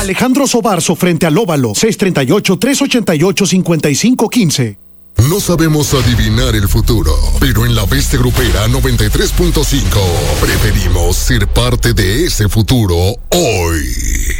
Alejandro Sobarzo frente al Óvalo, 638-388-5515. No sabemos adivinar el futuro, pero en la Bestia Grupera 93.5 preferimos ser parte de ese futuro hoy.